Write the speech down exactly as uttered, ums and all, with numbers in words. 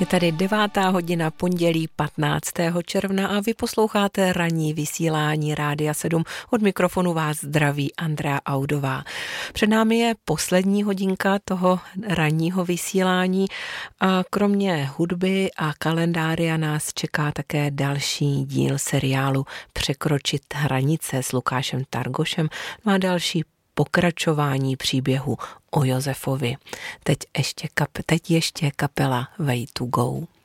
Je tady devátá hodina, pondělí patnáctého června a vy posloucháte ranní vysílání Rádia sedm. Od mikrofonu vás zdraví Andrea Audová. Před námi je poslední hodinka toho ranního vysílání a kromě hudby a kalendária nás čeká také další díl seriálu Překročit hranice s Lukášem Targošem. No a další pokračování příběhu o Josefovi. Teď ještě, kap, teď ještě kapela Way to Go.